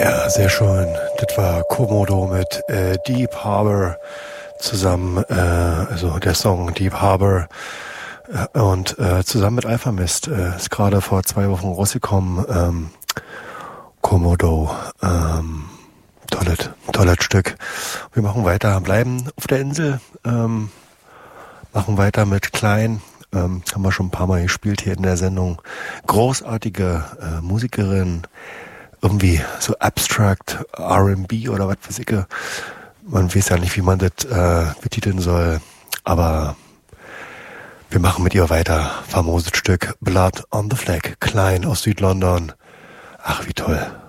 Ja, sehr schön. Das war Komodo mit Deep Harbor zusammen, also der Song Deep Harbor und zusammen mit Alpha Mist ist gerade vor 2 Wochen rausgekommen. Komodo, tolles Stück. Wir machen weiter, bleiben auf der Insel, machen weiter mit Klein. Haben wir schon ein paar Mal gespielt hier in der Sendung. Großartige Musikerin, irgendwie so abstract R&B oder was weiß ich. Man weiß ja nicht, wie man das betiteln soll, aber wir machen mit ihr weiter. Famoses Stück Blood on the Flag, Klein aus Südlondon. Ach, wie toll.